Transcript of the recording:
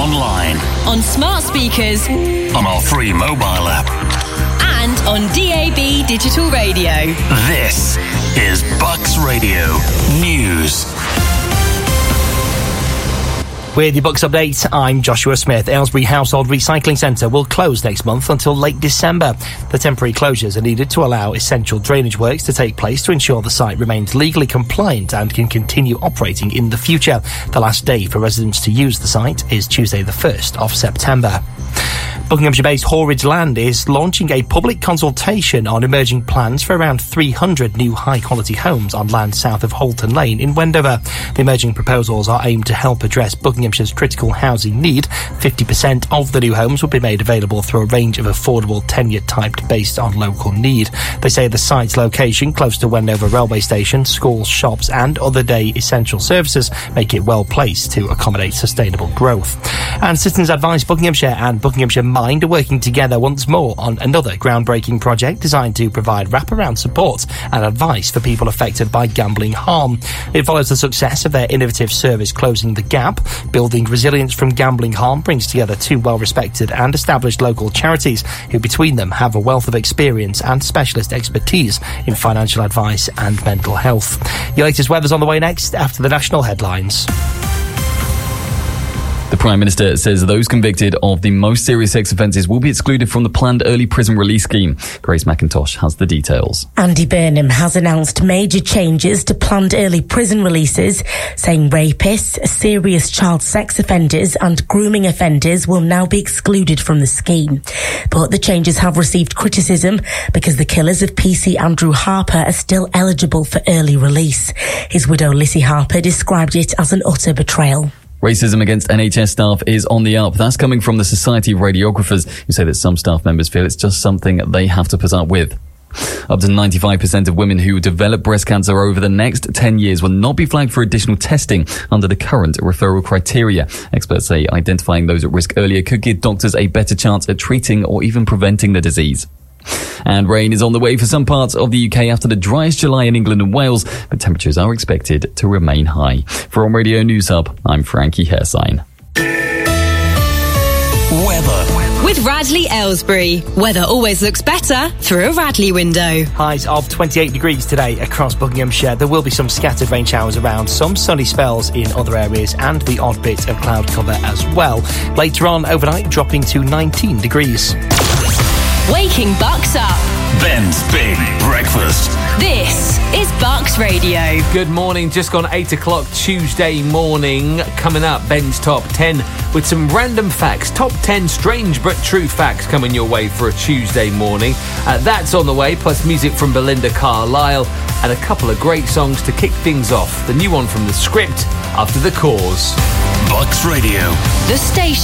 online, on smart speakers, on our free mobile app, and on DAB digital radio. This is Bucks Radio News. With your Bucks update, I'm Joshua Smith. Aylesbury Household Recycling Centre will close next month until late December. The temporary closures are needed to allow essential drainage works to take place to ensure the site remains legally compliant and can continue operating in the future. The last day for residents to use the site is Tuesday the 1st of September. Buckinghamshire-based Horridge Land is launching a public consultation on emerging plans for around 300 new high-quality homes on land south of Holton Lane in Wendover. The emerging proposals are aimed to help address Buckinghamshire's critical housing need. 50% of the new homes will be made available through a range of affordable tenure typed based on local need. They say the site's location, close to Wendover railway station, schools, shops and other day essential services, make it well placed to accommodate sustainable growth. And Citizens Advice Buckinghamshire and Buckinghamshire Mind are working together once more on another groundbreaking project designed to provide wraparound support and advice for people affected by gambling harm. It follows the success of their innovative service Closing the Gap. Building Resilience from Gambling Harm brings together two well-respected and established local charities who between them have a wealth of experience and specialist expertise in financial advice and mental health. Your latest weather's on the way next after the national headlines. The Prime Minister says those convicted of the most serious sex offences will be excluded from the planned early prison release scheme. Grace McIntosh has the details. Andy Burnham has announced major changes to planned early prison releases, saying rapists, serious child sex offenders and grooming offenders will now be excluded from the scheme. But the changes have received criticism because the killers of PC Andrew Harper are still eligible for early release. His widow Lissy Harper described it as an utter betrayal. Racism against NHS staff is on the up. That's coming from the Society of Radiographers, who say that some staff members feel it's just something they have to put up with. Up to 95% of women who develop breast cancer over the next 10 years will not be flagged for additional testing under the current referral criteria. Experts say identifying those at risk earlier could give doctors a better chance at treating or even preventing the disease. And rain is on the way for some parts of the UK after the driest July in England and Wales, but temperatures are expected to remain high. For On Radio News Hub, I'm Frankie Hairsign. Weather. With Radley Aylesbury. Weather always looks better through a Radley window. Highs of 28 degrees today across Buckinghamshire. There will be some scattered rain showers around, some sunny spells in other areas and the odd bit of cloud cover as well. Later on overnight dropping to 19 degrees. Waking Bucks up. Ben's Big Breakfast. This is Bucks Radio. Good morning, just gone 8 o'clock Tuesday morning. Coming up, Ben's Top 10 with some random facts. Top 10 strange but true facts coming your way for a Tuesday morning. That's on the way, plus music from Belinda Carlisle and a couple of great songs to kick things off. The new one from The Script after The Cause. Bucks Radio. The station